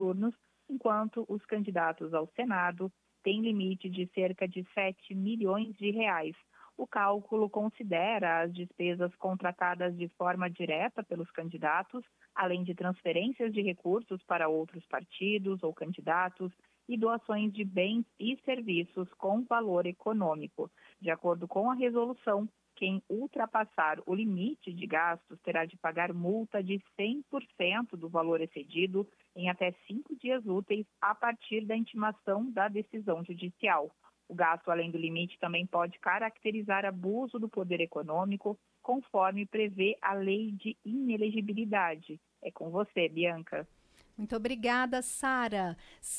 turnos, enquanto os candidatos ao Senado têm limite de cerca de 7 milhões de reais. O cálculo considera as despesas contratadas de forma direta pelos candidatos, além de transferências de recursos para outros partidos ou candidatos e doações de bens e serviços com valor econômico. De acordo com a resolução, quem ultrapassar o limite de gastos terá de pagar multa de 100% do valor excedido em até 5 dias úteis a partir da intimação da decisão judicial. O gasto além do limite também pode caracterizar abuso do poder econômico, conforme prevê a lei de inelegibilidade. É com você, Bianca. Muito obrigada, Sara.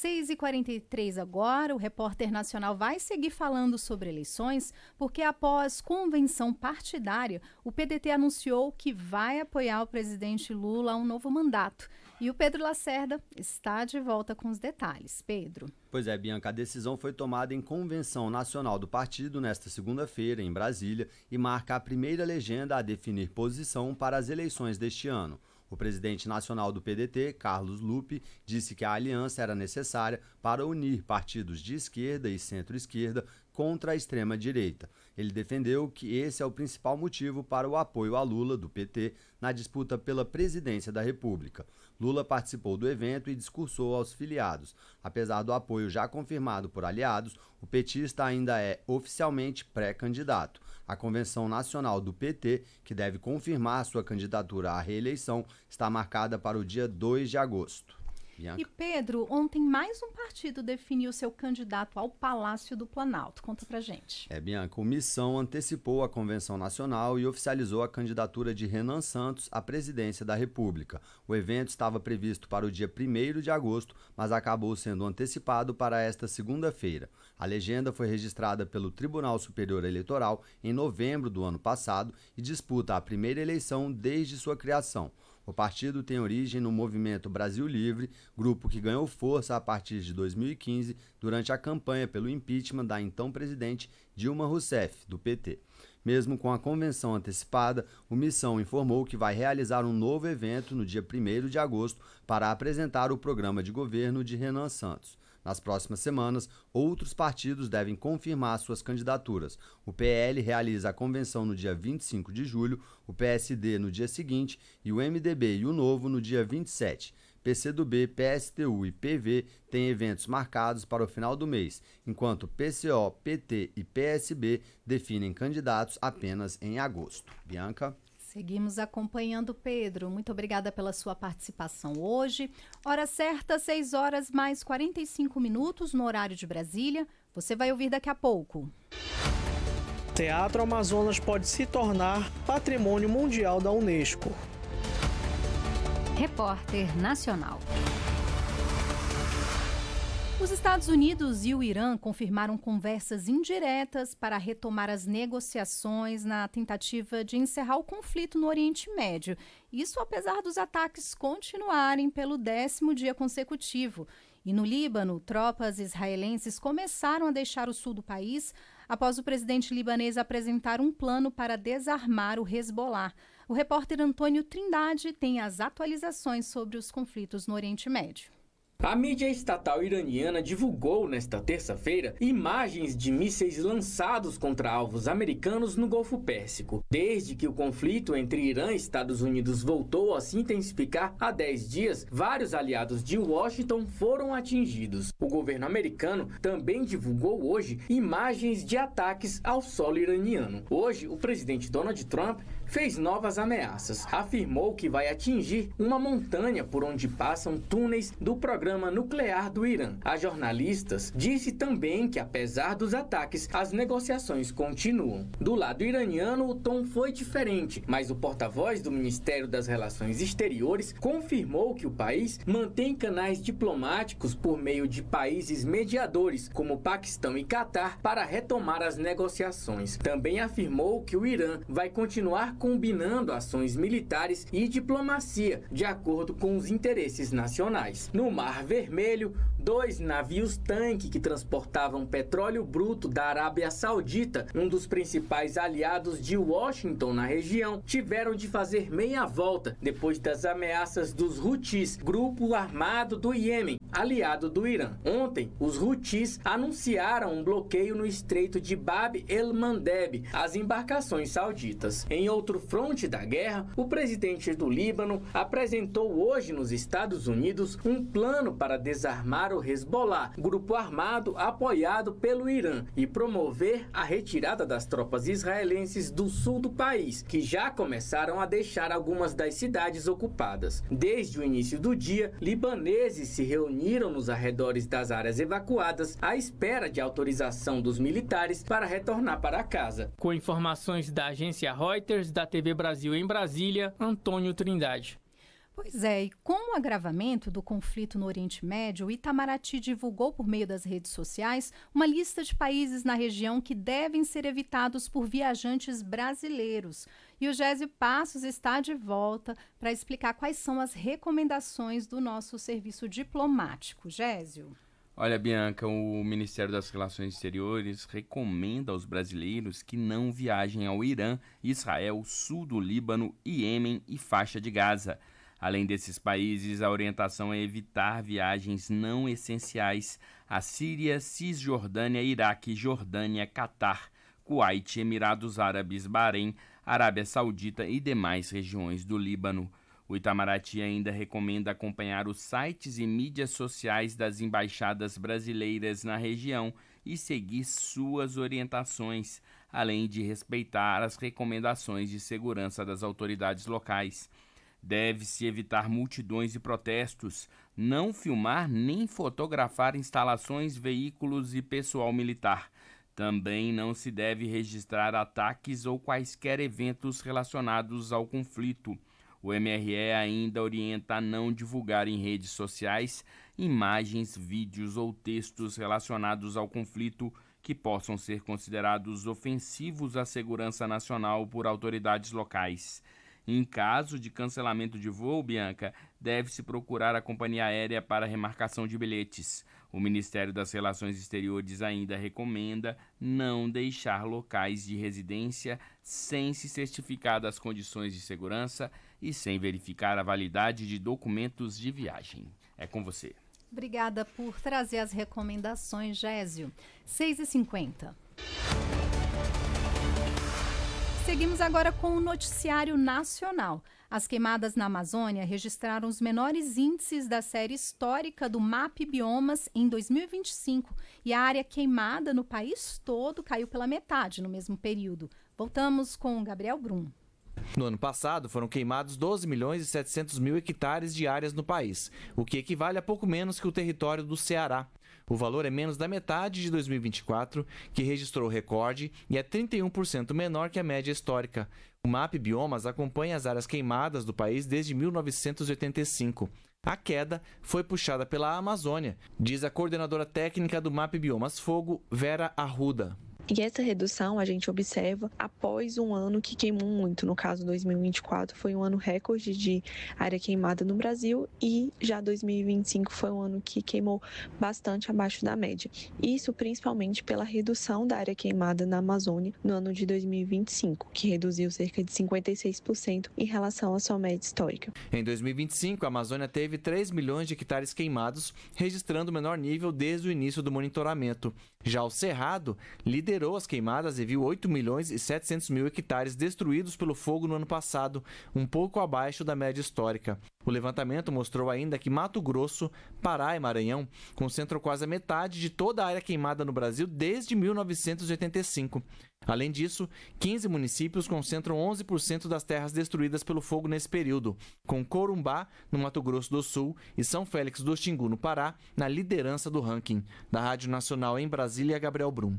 6h43 agora, o Repórter Nacional vai seguir falando sobre eleições, porque após convenção partidária, o PDT anunciou que vai apoiar o presidente Lula a um novo mandato. E o Pedro Lacerda está de volta com os detalhes. Pedro. Pois é, Bianca, a decisão foi tomada em convenção nacional do partido nesta segunda-feira, em Brasília, e marca a primeira legenda a definir posição para as eleições deste ano. O presidente nacional do PDT, Carlos Lupe, disse que a aliança era necessária para unir partidos de esquerda e centro-esquerda contra a extrema-direita. Ele defendeu que esse é o principal motivo para o apoio a Lula, do PT, na disputa pela presidência da República. Lula participou do evento e discursou aos filiados. Apesar do apoio já confirmado por aliados, o petista ainda é oficialmente pré-candidato. A Convenção Nacional do PT, que deve confirmar sua candidatura à reeleição, está marcada para o dia 2 de agosto. Bianca. E Pedro, ontem mais um partido definiu seu candidato ao Palácio do Planalto. Conta pra gente. Bianca, o Missão antecipou a Convenção Nacional e oficializou a candidatura de Renan Santos à presidência da República. O evento estava previsto para o dia 1º de agosto, mas acabou sendo antecipado para esta segunda-feira. A legenda foi registrada pelo Tribunal Superior Eleitoral em novembro do ano passado e disputa a primeira eleição desde sua criação. O partido tem origem no Movimento Brasil Livre, grupo que ganhou força a partir de 2015 durante a campanha pelo impeachment da então presidente Dilma Rousseff, do PT. Mesmo com a convenção antecipada, o Missão informou que vai realizar um novo evento no dia 1º de agosto para apresentar o programa de governo de Renan Santos. Nas próximas semanas, outros partidos devem confirmar suas candidaturas. O PL realiza a convenção no dia 25 de julho, o PSD no dia seguinte e o MDB e o Novo no dia 27. PCdoB, PSTU e PV têm eventos marcados para o final do mês, enquanto PCO, PT e PSB definem candidatos apenas em agosto. Bianca? Seguimos acompanhando, Pedro. Muito obrigada pela sua participação hoje. Hora certa, 6h mais 45 no horário de Brasília. Você vai ouvir daqui a pouco. Teatro Amazonas pode se tornar patrimônio mundial da Unesco. Repórter Nacional. Os Estados Unidos e o Irã confirmaram conversas indiretas para retomar as negociações na tentativa de encerrar o conflito no Oriente Médio. Isso apesar dos ataques continuarem pelo 10º dia consecutivo. E no Líbano, tropas israelenses começaram a deixar o sul do país após o presidente libanês apresentar um plano para desarmar o Hezbollah. O repórter Antônio Trindade tem as atualizações sobre os conflitos no Oriente Médio. A mídia estatal iraniana divulgou nesta terça-feira imagens de mísseis lançados contra alvos americanos no Golfo Pérsico. Desde que o conflito entre Irã e Estados Unidos voltou a se intensificar há 10 dias, vários aliados de Washington foram atingidos. O governo americano também divulgou hoje imagens de ataques ao solo iraniano. Hoje, o presidente Donald Trump fez novas ameaças. Afirmou que vai atingir uma montanha por onde passam túneis do programa nuclear do Irã. A jornalistas disse também que, apesar dos ataques, as negociações continuam. Do lado iraniano, o tom foi diferente, mas o porta-voz do Ministério das Relações Exteriores confirmou que o país mantém canais diplomáticos por meio de países mediadores, como Paquistão e Catar, para retomar as negociações. Também afirmou que o Irã vai continuar combinando ações militares e diplomacia, de acordo com os interesses nacionais. No Mar Vermelho, 2 navios-tanque que transportavam petróleo bruto da Arábia Saudita, um dos principais aliados de Washington na região, tiveram de fazer meia volta depois das ameaças dos Houthis, grupo armado do Iêmen, aliado do Irã. Ontem, os Houthis anunciaram um bloqueio no Estreito de Bab el-Mandeb às embarcações sauditas. Em outro fronte da guerra, o presidente do Líbano apresentou hoje nos Estados Unidos um plano para desarmar o Hezbollah, grupo armado apoiado pelo Irã, e promover a retirada das tropas israelenses do sul do país, que já começaram a deixar algumas das cidades ocupadas. Desde o início do dia, libaneses se reuniram nos arredores das áreas evacuadas à espera de autorização dos militares para retornar para casa. Com informações da agência Reuters, da TV Brasil em Brasília, Antônio Trindade. Pois é, e com o agravamento do conflito no Oriente Médio, o Itamaraty divulgou por meio das redes sociais uma lista de países na região que devem ser evitados por viajantes brasileiros. E o Gésio Passos está de volta para explicar quais são as recomendações do nosso serviço diplomático. Gésio. Olha, Bianca, o Ministério das Relações Exteriores recomenda aos brasileiros que não viajem ao Irã, Israel, sul do Líbano, Iêmen e faixa de Gaza. Além desses países, a orientação é evitar viagens não essenciais à Síria, Cisjordânia, Iraque, Jordânia, Catar, Kuwait, Emirados Árabes, Bahrein, Arábia Saudita e demais regiões do Líbano. O Itamaraty ainda recomenda acompanhar os sites e mídias sociais das embaixadas brasileiras na região e seguir suas orientações, além de respeitar as recomendações de segurança das autoridades locais. Deve-se evitar multidões e protestos, não filmar nem fotografar instalações, veículos e pessoal militar. Também não se deve registrar ataques ou quaisquer eventos relacionados ao conflito. O MRE ainda orienta a não divulgar em redes sociais imagens, vídeos ou textos relacionados ao conflito que possam ser considerados ofensivos à segurança nacional por autoridades locais. Em caso de cancelamento de voo, Bianca, deve-se procurar a companhia aérea para remarcação de bilhetes. O Ministério das Relações Exteriores ainda recomenda não deixar locais de residência sem se certificar das condições de segurança e sem verificar a validade de documentos de viagem. É com você. Obrigada por trazer as recomendações, Gésio. 6h50. Seguimos agora com o noticiário nacional. As queimadas na Amazônia registraram os menores índices da série histórica do MAP Biomas em 2025 e a área queimada no país todo caiu pela metade no mesmo período. Voltamos com Gabriel Brum. No ano passado, foram queimados 12.700.000 hectares de áreas no país, o que equivale a pouco menos que o território do Ceará. O valor é menos da metade de 2024, que registrou recorde, e é 31% menor que a média histórica. O MAP Biomas acompanha as áreas queimadas do país desde 1985. A queda foi puxada pela Amazônia, diz a coordenadora técnica do MAP Biomas Fogo, Vera Arruda. E essa redução a gente observa após um ano que queimou muito. No caso, 2024 foi um ano recorde de área queimada no Brasil e já 2025 foi um ano que queimou bastante abaixo da média. Isso principalmente pela redução da área queimada na Amazônia no ano de 2025, que reduziu cerca de 56% em relação à sua média histórica. Em 2025, a Amazônia teve 3 milhões de hectares queimados, registrando o menor nível desde o início do monitoramento. Já o Cerrado liderou as queimadas e viu 8.700.000 hectares destruídos pelo fogo no ano passado, um pouco abaixo da média histórica. O levantamento mostrou ainda que Mato Grosso, Pará e Maranhão concentram quase a metade de toda a área queimada no Brasil desde 1985. Além disso, 15 municípios concentram 11% das terras destruídas pelo fogo nesse período, com Corumbá, no Mato Grosso do Sul, e São Félix do Xingu, no Pará, na liderança do ranking. Da Rádio Nacional em Brasília, Gabriel Brum.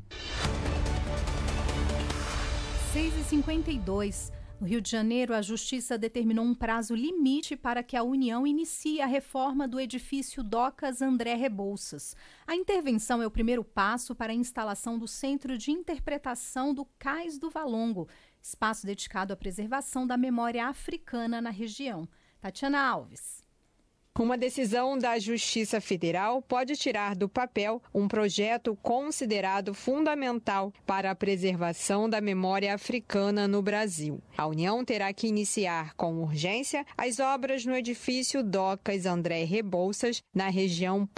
6h52. No Rio de Janeiro, a Justiça determinou um prazo limite para que a União inicie a reforma do edifício Docas André Rebouças. A intervenção é o primeiro passo para a instalação do Centro de Interpretação do Cais do Valongo, espaço dedicado à preservação da memória africana na região. Tatiana Alves. Uma decisão da Justiça Federal pode tirar do papel um projeto considerado fundamental para a preservação da memória africana no Brasil. A União terá que iniciar com urgência as obras no edifício Docas André Rebouças, na região